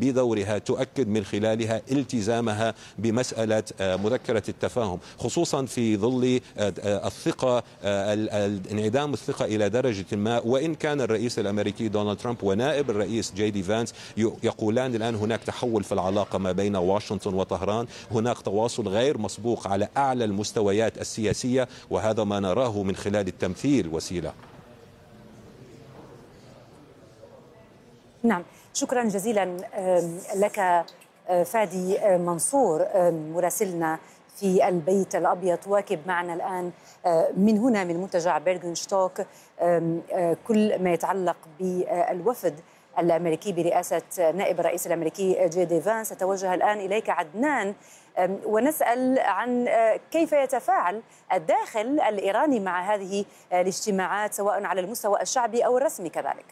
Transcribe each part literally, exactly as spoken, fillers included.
بدورها تؤكد من خلالها التزامها بمسألة مذكرة التفاهم، خصوصا في ظل الثقة، انعدام الثقة إلى درجة ما. وإن كان الرئيس الأمريكي دونالد ترامب ونائب الرئيس جي دي فانس يقولان الآن هناك تحول في العلاقة ما بين واشنطن وطهران، هناك تواصل غير مسبوق على أعلى المستويات السياسية، وهذا ما نراه من خلال التمثيل. وسيلة. نعم، شكرا جزيلا لك فادي منصور مراسلنا في البيت الأبيض، واكب معنا الآن من هنا من منتجع بيرغنشتوك كل ما يتعلق بالوفد الأمريكي برئاسة نائب الرئيس الأمريكي جي دي فانس. أتوجه الآن إليك عدنان ونسأل عن كيف يتفاعل الداخل الإيراني مع هذه الاجتماعات سواء على المستوى الشعبي أو الرسمي كذلك.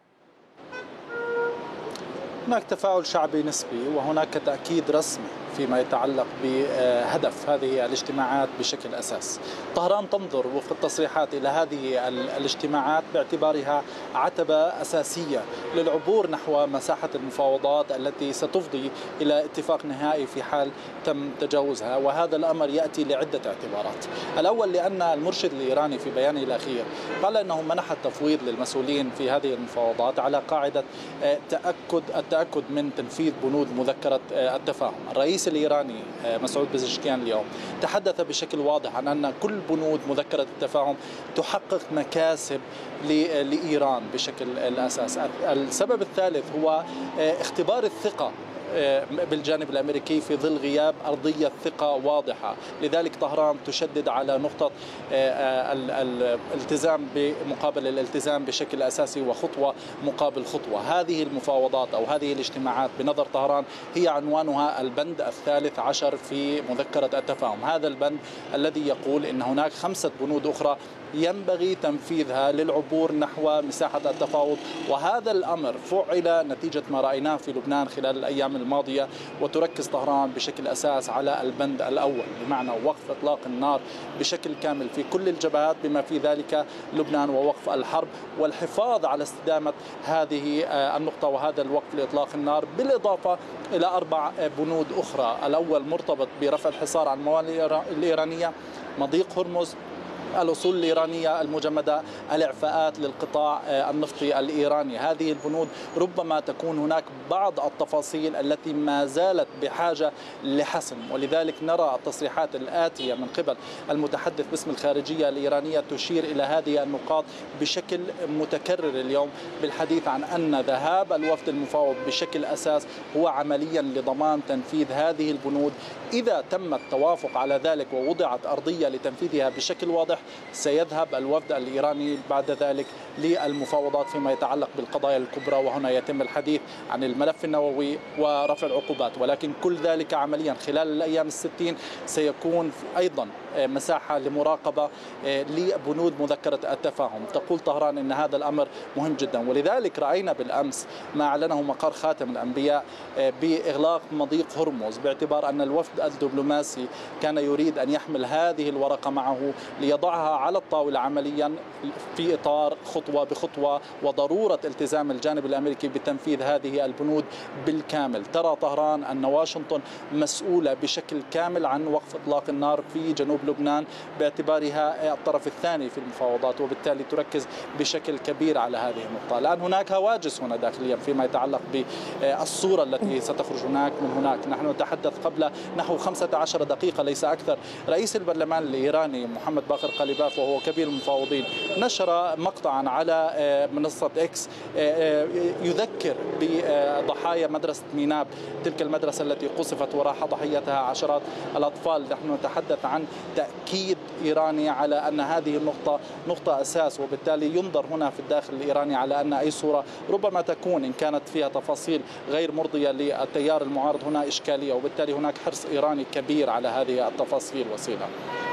هناك تفاعل شعبي نسبي وهناك تأكيد رسمي فيما يتعلق بهدف هذه الاجتماعات بشكل أساس. طهران تنظر وفق التصريحات إلى هذه الاجتماعات باعتبارها عتبة أساسية للعبور نحو مساحة المفاوضات التي ستفضي إلى اتفاق نهائي في حال تم تجاوزها، وهذا الأمر يأتي لعدة اعتبارات. الأول لأن المرشد الإيراني في بيانه الأخير قال أنه منح التفويض للمسؤولين في هذه المفاوضات على قاعدة تأكد التأكد من تنفيذ بنود مذكرة التفاهم. الرئيس الإيراني مسعود بزشكيان اليوم تحدث بشكل واضح عن أن كل بنود مذكرة التفاهم تحقق مكاسب لإيران بشكل الأساس. السبب الثالث هو اختبار الثقة بالجانب الأمريكي في ظل غياب أرضية ثقة واضحة، لذلك طهران تشدد على نقطة الالتزام بمقابل الالتزام بشكل أساسي وخطوة مقابل خطوة. هذه المفاوضات أو هذه الاجتماعات بنظر طهران هي عنوانها البند الثالث عشر في مذكرة التفاهم، هذا البند الذي يقول إن هناك خمسة بنود أخرى ينبغي تنفيذها للعبور نحو مساحة التفاوض، وهذا الأمر فعل نتيجة ما رأيناه في لبنان خلال الأيام الماضية. وتركز طهران بشكل أساس على البند الأول بمعنى وقف إطلاق النار بشكل كامل في كل الجبهات بما في ذلك لبنان، ووقف الحرب والحفاظ على استدامة هذه النقطة وهذا الوقف لإطلاق النار، بالإضافة إلى أربع بنود أخرى. الأول مرتبط برفع الحصار عن الموانئ الإيرانية، مضيق هرمز، الأصول الإيرانية المجمدة، الإعفاءات للقطاع النفطي الإيراني. هذه البنود ربما تكون هناك بعض التفاصيل التي ما زالت بحاجة لحسم، ولذلك نرى التصريحات الآتية من قبل المتحدث باسم الخارجية الإيرانية تشير إلى هذه النقاط بشكل متكرر اليوم، بالحديث عن أن ذهاب الوفد المفاوض بشكل أساس هو عمليا لضمان تنفيذ هذه البنود. إذا تم التوافق على ذلك ووضعت أرضية لتنفيذها بشكل واضح سيذهب الوفد الإيراني بعد ذلك للمفاوضات فيما يتعلق بالقضايا الكبرى، وهنا يتم الحديث عن الملف النووي ورفع العقوبات، ولكن كل ذلك عمليا خلال الأيام الستين سيكون أيضا مساحة لمراقبة لبنود مذكرة التفاهم. تقول طهران أن هذا الأمر مهم جدا، ولذلك رأينا بالأمس ما أعلنه مقر خاتم الأنبياء بإغلاق مضيق هرمز، باعتبار أن الوفد الدبلوماسي كان يريد أن يحمل هذه الورقة معه ليضعها على الطاولة عمليا في إطار خطوة بخطوة وضرورة التزام الجانب الأمريكي بتنفيذ هذه البنود بالكامل. ترى طهران أن واشنطن مسؤولة بشكل كامل عن وقف إطلاق النار في جنوب لبنان باعتبارها الطرف الثاني في المفاوضات، وبالتالي تركز بشكل كبير على هذه النقطة. الآن هناك هواجس هنا داخليا فيما يتعلق بالصورة التي ستخرج هناك من هناك. نحن نتحدث قبل نحو خمسة عشر دقيقة ليس أكثر، رئيس البرلمان الإيراني محمد باقر قليباف وهو كبير المفاوضين نشر مقطعا على منصة إكس يذكر بضحايا مدرسة ميناب، تلك المدرسة التي قصفت وراح ضحيتها عشرات الأطفال. نحن نتحدث عن تأكيد إيراني على أن هذه النقطة نقطة أساس، وبالتالي ينظر هنا في الداخل الإيراني على أن أي صورة ربما تكون إن كانت فيها تفاصيل غير مرضية للتيار المعارض هنا إشكالية، وبالتالي هناك حرص إيراني كبير على هذه التفاصيل. وسيلة.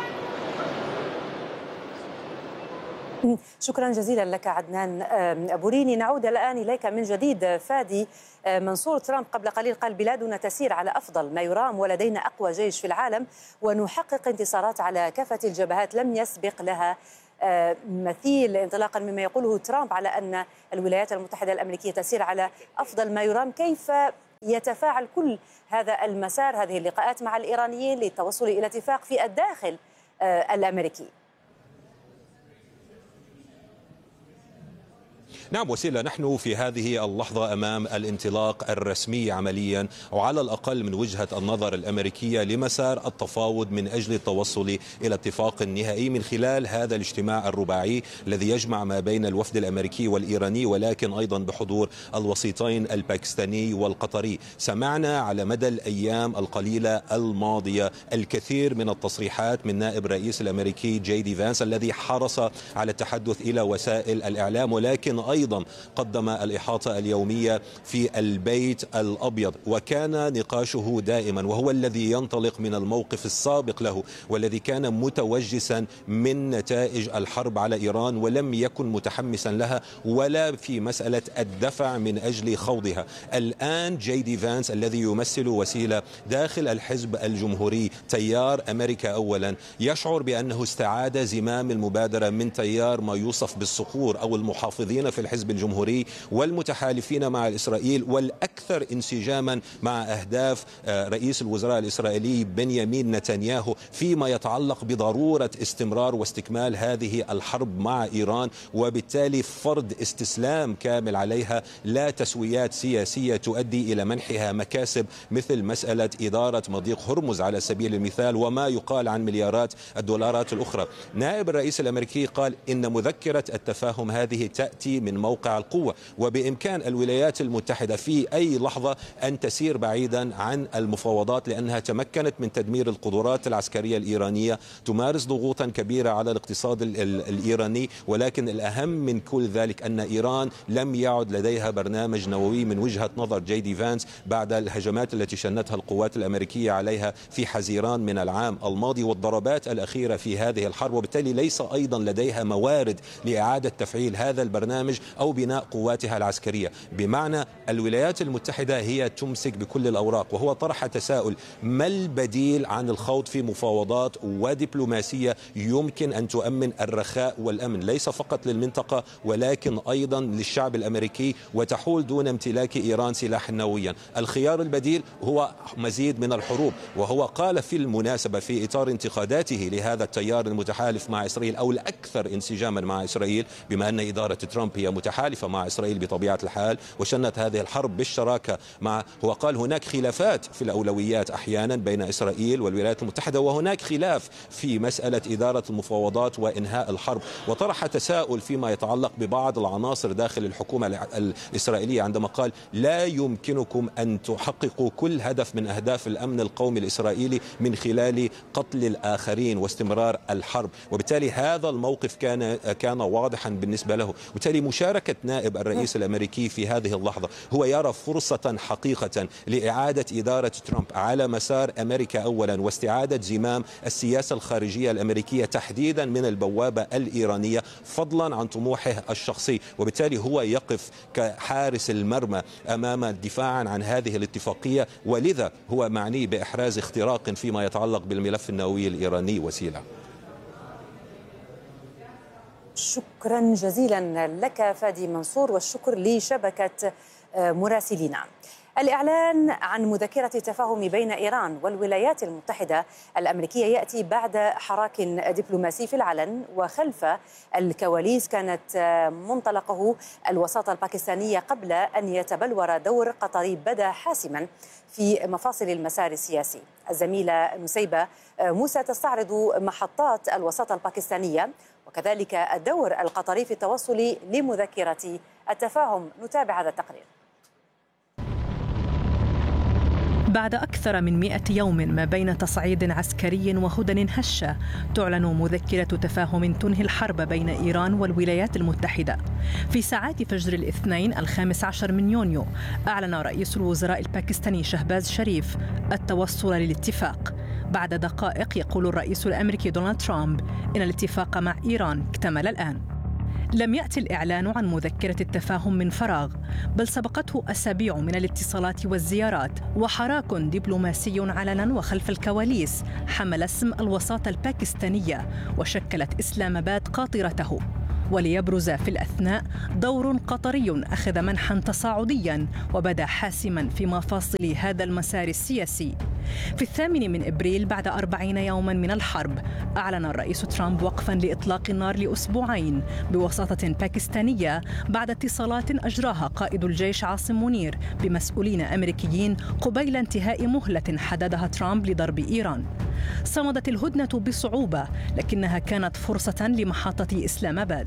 شكرا جزيلا لك عدنان أبوريني. نعود الآن إليك من جديد فادي منصور. ترامب قبل قليل قال بلادنا تسير على أفضل ما يرام ولدينا أقوى جيش في العالم ونحقق انتصارات على كافة الجبهات لم يسبق لها مثيل، انطلاقا مما يقوله ترامب على أن الولايات المتحدة الأمريكية تسير على أفضل ما يرام. كيف يتفاعل كل هذا المسار، هذه اللقاءات مع الإيرانيين للتوصل إلى اتفاق في الداخل الأمريكي؟ نعم وسيلة، نحن في هذه اللحظة أمام الانطلاق الرسمي عمليا وعلى الأقل من وجهة النظر الأمريكية لمسار التفاوض من أجل التوصل إلى اتفاق نهائي من خلال هذا الاجتماع الرباعي الذي يجمع ما بين الوفد الأمريكي والإيراني، ولكن أيضا بحضور الوسيطين الباكستاني والقطري. سمعنا على مدى الأيام القليلة الماضية الكثير من التصريحات من نائب الرئيس الأمريكي جي دي فانس الذي حرص على التحدث إلى وسائل الإعلام، ولكن أيضا قدم الإحاطة اليومية في البيت الأبيض، وكان نقاشه دائما وهو الذي ينطلق من الموقف السابق له والذي كان متوجسا من نتائج الحرب على إيران ولم يكن متحمسا لها ولا في مسألة الدفع من أجل خوضها. الآن جي دي فانس الذي يمثل وسيلة داخل الحزب الجمهوري تيار أمريكا أولا يشعر بأنه استعاد زمام المبادرة من تيار ما يوصف بالصقور أو المحافظين في الحزب الجمهوري والمتحالفين مع إسرائيل والأكثر انسجاما مع أهداف رئيس الوزراء الإسرائيلي بنيامين نتنياهو فيما يتعلق بضرورة استمرار واستكمال هذه الحرب مع إيران، وبالتالي فرض استسلام كامل عليها، لا تسويات سياسية تؤدي إلى منحها مكاسب مثل مسألة إدارة مضيق هرمز على سبيل المثال وما يقال عن مليارات الدولارات الأخرى. نائب الرئيس الأمريكي قال إن مذكرة التفاهم هذه تأتي من موقع القوة، وبإمكان الولايات المتحدة في أي لحظة أن تسير بعيدا عن المفاوضات لأنها تمكنت من تدمير القدرات العسكرية الإيرانية، تمارس ضغوطا كبيرة على الاقتصاد الإيراني، ولكن الأهم من كل ذلك أن إيران لم يعد لديها برنامج نووي من وجهة نظر جي دي فانس بعد الهجمات التي شنتها القوات الأمريكية عليها في حزيران من العام الماضي والضربات الأخيرة في هذه الحرب، وبالتالي ليس أيضا لديها موارد لإعادة تفعيل هذا البرنامج أو بناء قواتها العسكرية. بمعنى الولايات المتحدة هي تمسك بكل الأوراق، وهو طرح تساؤل: ما البديل عن الخوض في مفاوضات ودبلوماسية يمكن أن تؤمن الرخاء والأمن ليس فقط للمنطقة ولكن أيضا للشعب الأمريكي وتحول دون امتلاك إيران سلاحا نوويا؟ الخيار البديل هو مزيد من الحروب، وهو قال في المناسبة في إطار انتقاداته لهذا التيار المتحالف مع إسرائيل أو الأكثر انسجاما مع إسرائيل، بما أن إدارة ترامب هي متحالفة مع إسرائيل بطبيعة الحال وشنت هذه الحرب بالشراكة مع، هو قال هناك خلافات في الأولويات أحيانا بين إسرائيل والولايات المتحدة، وهناك خلاف في مسألة إدارة المفاوضات وإنهاء الحرب. وطرح تساؤل فيما يتعلق ببعض العناصر داخل الحكومة الإسرائيلية عندما قال: لا يمكنكم أن تحققوا كل هدف من أهداف الأمن القومي الإسرائيلي من خلال قتل الآخرين واستمرار الحرب. وبالتالي هذا الموقف كان كان واضحا بالنسبة له. وبالتالي مشاركة نائب الرئيس الأمريكي في هذه اللحظة هو يرى فرصة حقيقة لإعادة إدارة ترامب على مسار أمريكا أولا واستعادة زمام السياسة الخارجية الأمريكية تحديدا من البوابة الإيرانية فضلا عن طموحه الشخصي. وبالتالي هو يقف كحارس المرمى أمام دفاعا عن هذه الاتفاقية، ولذا هو معني بإحراز اختراق فيما يتعلق بالملف النووي الإيراني. وسيلة. شكرا جزيلا لك فادي منصور، والشكر لشبكة مراسلينا. الإعلان عن مذكرة تفاهم بين إيران والولايات المتحدة الأمريكية يأتي بعد حراك دبلوماسي في العلن وخلف الكواليس كانت منطلقه الوساطة الباكستانية قبل أن يتبلور دور قطري بدا حاسما في مفاصل المسار السياسي. الزميلة نسيبة موسى تستعرض محطات الوساطة الباكستانية وكذلك الدور القطري في التوصل لمذكرة التفاهم. نتابع هذا التقرير. بعد أكثر من مئة يوم ما بين تصعيد عسكري وهدن هشة، تعلن مذكرة تفاهم تنهي الحرب بين إيران والولايات المتحدة. في ساعات فجر الاثنين الخامس عشر من يونيو أعلن رئيس الوزراء الباكستاني شهباز شريف التوصل للاتفاق. بعد دقائق يقول الرئيس الأمريكي دونالد ترامب إن الاتفاق مع إيران اكتمل الآن. لم يأتي الإعلان عن مذكرة التفاهم من فراغ، بل سبقته أسابيع من الاتصالات والزيارات وحراك دبلوماسي علنا وخلف الكواليس حمل اسم الوساطة الباكستانية وشكلت إسلام آباد قاطرته. وليبرز في الأثناء دور قطري أخذ منحا تصاعديا وبدا حاسما في مفاصل هذا المسار السياسي. في الثامن من إبريل بعد أربعين يوما من الحرب أعلن الرئيس ترامب وقفا لإطلاق النار لأسبوعين بوساطة باكستانية بعد اتصالات أجراها قائد الجيش عاصم منير بمسؤولين أمريكيين قبيل انتهاء مهلة حددها ترامب لضرب إيران. صمدت الهدنة بصعوبة لكنها كانت فرصة لمحطة إسلام آباد.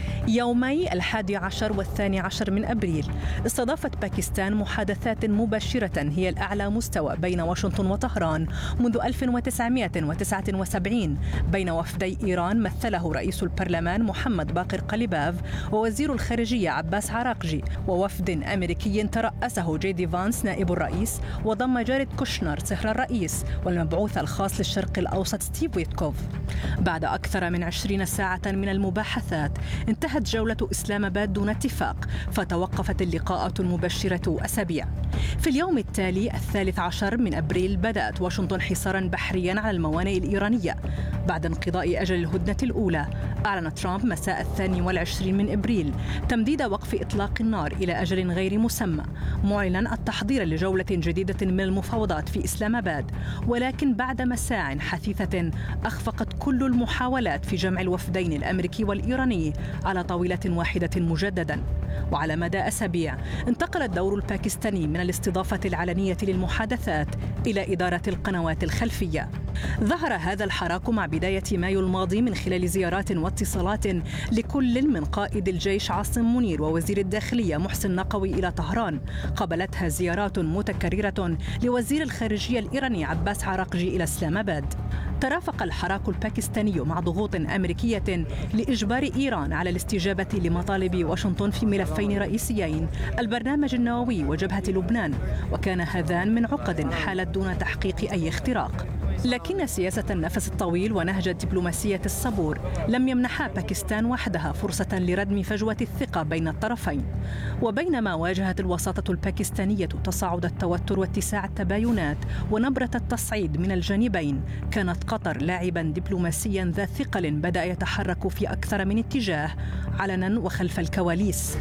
يومي الحادي عشر والثاني عشر من أبريل استضافت باكستان محادثات مباشرة هي الأعلى مستوى بين واشنطن وطهران منذ ألف وتسعمائة وتسعة وسبعين بين وفدي إيران مثله رئيس البرلمان محمد باقر قليباف ووزير الخارجية عباس عراقجي، ووفد أمريكي ترأسه جي دي فانس نائب الرئيس وضم جاريد كوشنر صهر الرئيس والمبعوث الخاص للشرق الأوسط ستيف ويتكوف. بعد أكثر من عشرين ساعة من المباحثات انتهت جولة إسلام آباد دون اتفاق، فتوقفت اللقاءات المبشرة أسابيع. في اليوم التالي الثالث عشر من أبريل بدأت واشنطن حصارا بحريا على الموانئ الإيرانية. بعد انقضاء أجل الهدنة الأولى أعلن ترامب مساء الثاني والعشرين من إبريل تمديد وقف إطلاق النار إلى أجل غير مسمى، معلنا التحضير لجولة جديدة من المفاوضات في إسلام آباد، ولكن بعد مساع حثيثة أخفقت كل المحاولات في جمع الوفدين الأمريكي والإيراني على طاولة واحدة مجددا. وعلى مدى أسابيع انتقل الدور الباكستاني من الاستضافة العلنية للمحادثات إلى إدارة القنوات الخلفية. ظهر هذا الحراك مع بداية مايو الماضي من خلال زيارات واتصالات لكل من قائد الجيش عاصم منير ووزير الداخلية محسن نقوي إلى طهران، قبلتها زيارات متكررة لوزير الخارجية الإيراني عباس عراقجي إلى إسلام آباد. ترافق الحراك الباكستاني مع ضغوط أمريكية لإجبار إيران على الاستجابة لمطالب واشنطن في ملفين رئيسيين، البرنامج النووي وجبهة لبنان، وكان هذان من عقد حالت دون تحقيق أي اختراق. لكن سياسة النفس الطويل ونهج الدبلوماسية الصبور لم يمنحا باكستان وحدها فرصة لردم فجوة الثقة بين الطرفين. وبينما واجهت الوساطة الباكستانية تصاعد التوتر واتساع التباينات ونبرة التصعيد من الجانبين، كانت قطر لاعبا دبلوماسيا ذا ثقل بدأ يتحرك في أكثر من اتجاه علنا وخلف الكواليس.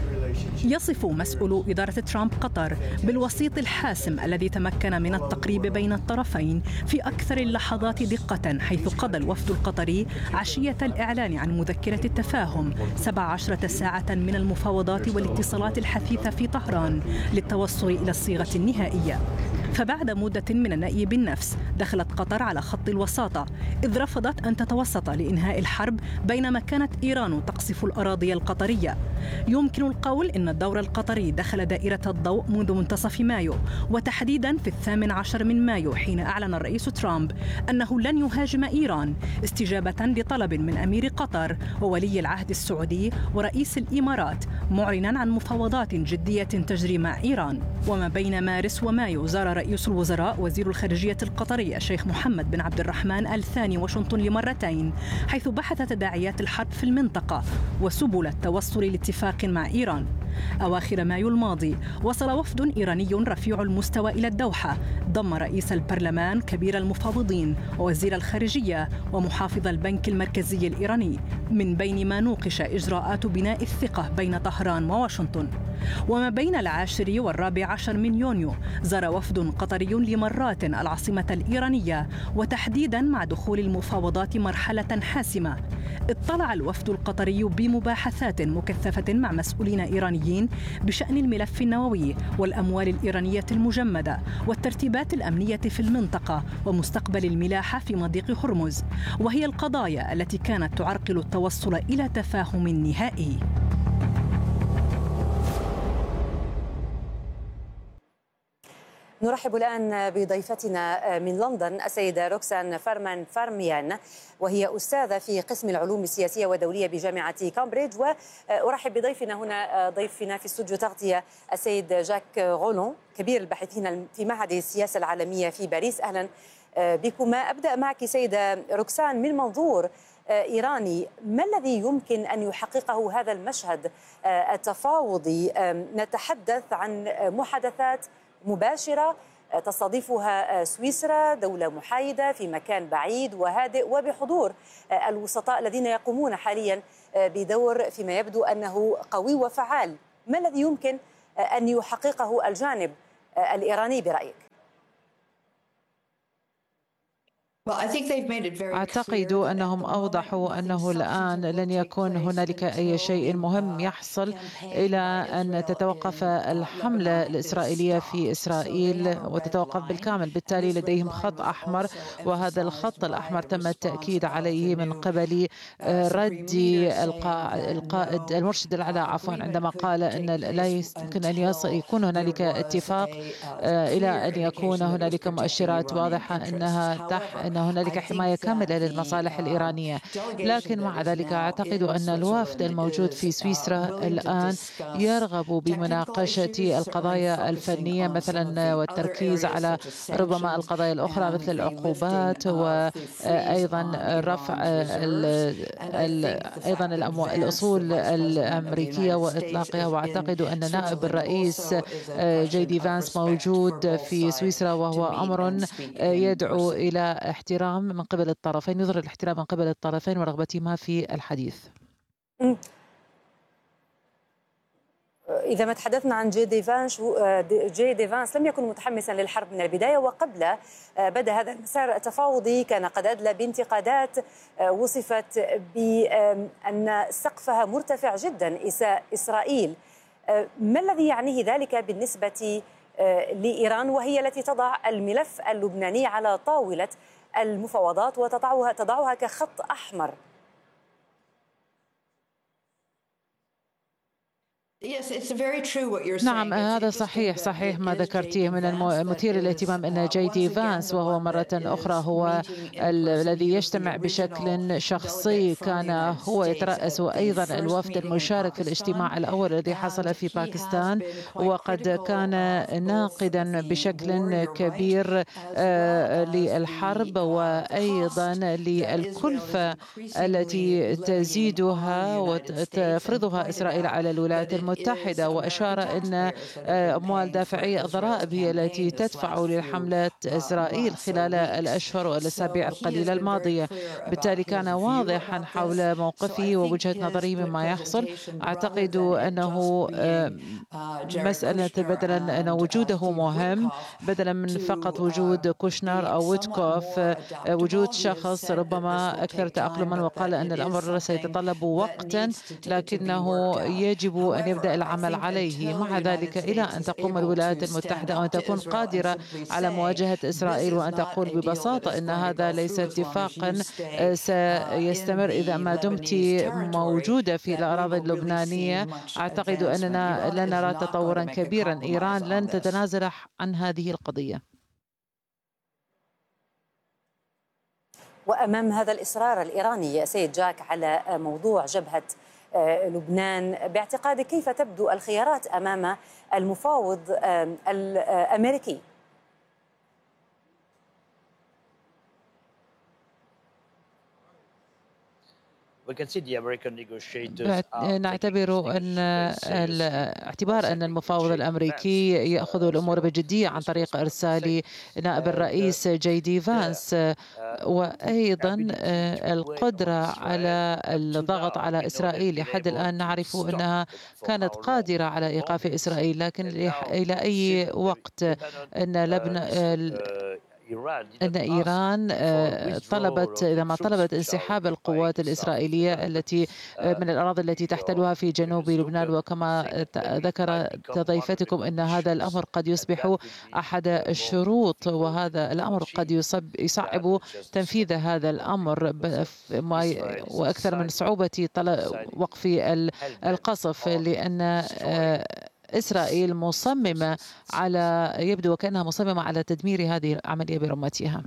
يصف مسؤول إدارة ترامب قطر بالوسيط الحاسم الذي تمكن من التقريب بين الطرفين في أكثر اللحظات دقة، حيث قضى الوفد القطري عشية الإعلان عن مذكرة التفاهم سبع عشرة ساعة من المفاوضات والاتصالات الحثيثة في طهران للتوصل إلى الصيغة النهائية. فبعد مدة من النأي بالنفس دخلت قطر على خط الوساطة، إذ رفضت أن تتوسط لإنهاء الحرب بينما كانت إيران تقصف الأراضي القطرية. يمكن القول إن الدور القطري دخل دائرة الضوء منذ منتصف مايو، وتحديدا في الثامن عشر من مايو حين أعلن الرئيس ترامب أنه لن يهاجم إيران استجابة لطلب من أمير قطر وولي العهد السعودي ورئيس الإمارات، معلنا عن مفاوضات جدية تجري مع إيران. وما بين مارس ومايو زار رئيس الوزراء وزير الخارجية القطري الشيخ محمد بن عبد الرحمن آل ثاني واشنطن لمرتين، حيث بحث تداعيات الحرب في المنطقة وسبل التوصل لاتفاق مع إيران. أواخر مايو الماضي وصل وفد إيراني رفيع المستوى إلى الدوحة، ضم رئيس البرلمان كبير المفاوضين ووزير الخارجية ومحافظ البنك المركزي الإيراني، من بين ما نوقش إجراءات بناء الثقة بين طهران وواشنطن. وما بين العاشر والرابع عشر من يونيو زار وفد قطري لمرات العاصمة الإيرانية، وتحديدا مع دخول المفاوضات مرحلة حاسمة. اطلع الوفد القطري بمباحثات مكثفة مع مسؤولين إيرانيين بشأن الملف النووي والأموال الإيرانية المجمدة والترتيبات الأمنية في المنطقة ومستقبل الملاحة في مضيق هرمز، وهي القضايا التي كانت تعرقل التوصل إلى تفاهم نهائي. نرحب الآن بضيفتنا من لندن السيدة روكسان فارمان فارميان، وهي أستاذة في قسم العلوم السياسية والدولية بجامعة كامبريدج. وأرحب بضيفنا هنا ضيفنا في استوديو تغطية السيد جاك غولون، كبير الباحثين في معهد السياسة العالمية في باريس. أهلا بكما. أبدأ معك سيدة روكسان، من منظور إيراني ما الذي يمكن أن يحققه هذا المشهد التفاوضي؟ نتحدث عن محادثات مباشرة تستضيفها سويسرا، دولة محايدة في مكان بعيد وهادئ وبحضور الوسطاء الذين يقومون حاليا بدور فيما يبدو أنه قوي وفعال. ما الذي يمكن أن يحققه الجانب الإيراني برأيك؟ أعتقد أنهم أوضحوا أنه الآن لن يكون هنالك أي شيء مهم يحصل إلى أن تتوقف الحملة الإسرائيلية في إسرائيل وتتوقف بالكامل. بالتالي لديهم خط أحمر، وهذا الخط الأحمر تم التأكيد عليه من قبل رد القائد المرشد الأعلى عفوا عندما قال أن لا يمكن أن يكون هنالك اتفاق إلى أن يكون هنالك مؤشرات واضحة أنها تح أن هنالك حماية كاملة للمصالح الإيرانية. لكن مع ذلك أعتقد أن الوفد الموجود في سويسرا الآن يرغب بمناقشة القضايا الفنية مثلا والتركيز على ربما القضايا الأخرى مثل العقوبات وأيضا رفع أيضا الأصول الأمريكية وإطلاقها. وأعتقد أن نائب الرئيس جي دي فانس موجود في سويسرا، وهو أمر يدعو إلى احترام من قبل الطرفين، يظهر الاحترام من قبل الطرفين ورغبتهما في الحديث. إذا ما تحدثنا عن جي دي فانس، جي دي فانس لم يكن متحمسا للحرب من البداية، وقبل بدأ هذا المسار التفاوضي كان قد أدلى بانتقادات وصفت بأن سقفها مرتفع جدا إساء إسرائيل. ما الذي يعنيه ذلك بالنسبة لإيران وهي التي تضع الملف اللبناني على طاولة المفاوضات وتضعها تضعها كخط أحمر؟ نعم، هذا صحيح صحيح ما ذكرتيه. من المثير للاهتمام أن جي دي فانس، وهو مرة أخرى هو الذي يجتمع بشكل شخصي، كان هو يترأس أيضا الوفد المشارك في الاجتماع الأول الذي حصل في باكستان، وقد كان ناقدا بشكل كبير للحرب وأيضا للكلفة التي تزيدها وتفرضها إسرائيل على الولايات المتحدة، وأشار أن أموال دافعي الضرائب هي التي تدفع لحملات إسرائيل خلال الأشهر والأسابيع القليلة الماضية. بالتالي كان واضحا حول موقفه ووجهة نظره مما يحصل. أعتقد أنه مسألة بدلا أن وجوده مهم، بدلا من فقط وجود كوشنر أو ويتكوف، وجود شخص ربما أكثر تأقلما، وقال أن الأمر سيتطلب وقتا لكنه يجب أن يبدأ العمل عليه. مع ذلك إلى أن تقوم الولايات المتحدة أو أن تكون قادرة على مواجهة إسرائيل وأن تقول ببساطة أن هذا ليس اتفاقا سيستمر إذا ما دمت موجودة في الأراضي اللبنانية، أعتقد أننا لن نرى تطورا كبيرا. إيران لن تتنازل عن هذه القضية. وأمام هذا الإصرار الإيراني يا سيد جاك على موضوع جبهة لبنان، باعتقادك كيف تبدو الخيارات أمام المفاوض الأمريكي؟ نعتبر أن اعتبار أن المفاوض الأمريكي يأخذ الأمور بجدية عن طريق إرسال نائب الرئيس جي دي فانس، وأيضا القدرة على الضغط على إسرائيل. لحد الآن نعرف أنها كانت قادرة على إيقاف إسرائيل، لكن إلى أي وقت أن لبنان أن إيران طلبت إذا ما طلبت انسحاب القوات الإسرائيلية التي من الأراضي التي تحتلها في جنوب لبنان. وكما ذكرت ضيفتكم أن هذا الأمر قد يصبح أحد الشروط، وهذا الأمر قد يصعب تنفيذ هذا الأمر وأكثر من صعوبة وقف القصف، لأن إسرائيل مصممة على يبدو وكأنها مصممة على تدمير هذه العملية برمتها.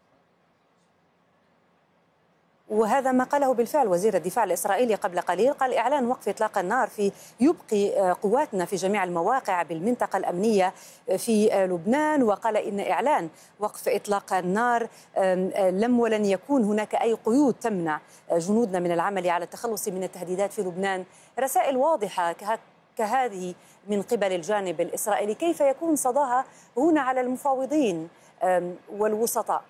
وهذا ما قاله بالفعل وزير الدفاع الإسرائيلي قبل قليل، قال إعلان وقف إطلاق النار في يبقي قواتنا في جميع المواقع بالمنطقة الأمنية في لبنان، وقال إن إعلان وقف إطلاق النار لم ولن يكون هناك أي قيود تمنع جنودنا من العمل على التخلص من التهديدات في لبنان. رسائل واضحة كهذه من قبل الجانب الإسرائيلي، كيف يكون صداها هنا على المفاوضين والوسطاء؟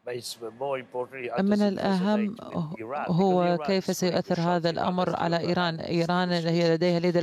من الأهم هو كيف سيؤثر هذا الأمر على إيران. إيران هي لديها